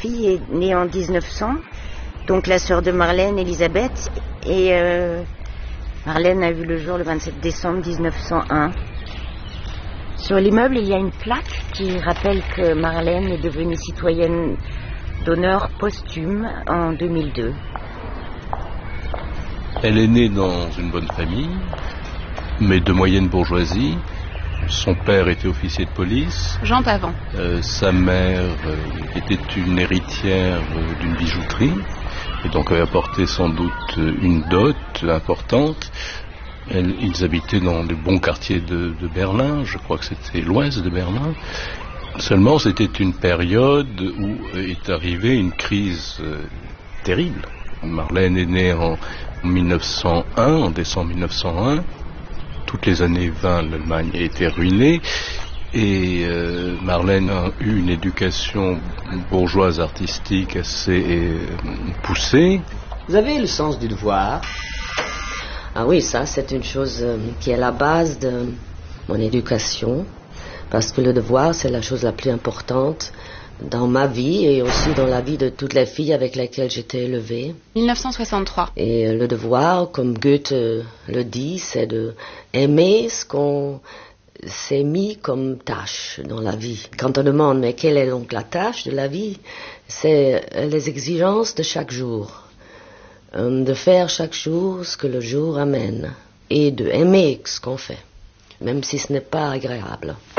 fille est née en 1900, donc la sœur de Marlène, Elisabeth, et Marlène a vu le jour le 27 décembre 1901. Sur l'immeuble, il y a une plaque qui rappelle que Marlène est devenue citoyenne d'honneur posthume en 2002. Elle est née dans une bonne famille, mais de moyenne bourgeoisie. Son père était officier de police. Jean Pavant. Sa mère était une héritière d'une bijouterie, et donc avait apporté sans doute une dot importante. Ils habitaient dans les bons quartiers de Berlin, je crois que c'était l'ouest de Berlin. Seulement, c'était une période où est arrivée une crise terrible. Marlène est née en 1901, en décembre 1901. Toutes les années 20, l'Allemagne a été ruinée. Et Marlène a eu une éducation bourgeoise artistique assez poussée. Vous avez le sens du devoir? Ah oui, ça c'est une chose qui est la base de mon éducation, parce que le devoir c'est la chose la plus importante dans ma vie et aussi dans la vie de toutes les filles avec lesquelles j'étais élevée. 1963. Et le devoir, comme Goethe le dit, c'est de aimer ce qu'on s'est mis comme tâche dans la vie. Quand on demande mais quelle est donc la tâche de la vie, c'est les exigences de chaque jour. De faire chaque jour ce que le jour amène et de aimer ce qu'on fait, même si ce n'est pas agréable.